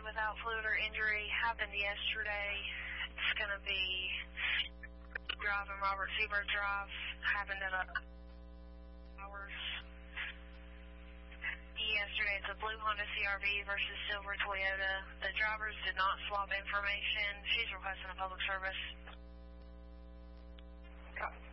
without fluid or injury happened yesterday. It's going to be driving Robert Seabird Drive. Happened at hours. Yesterday, it's a blue Honda CRV versus silver Toyota. The drivers did not swap information. She's requesting a public service. Copy.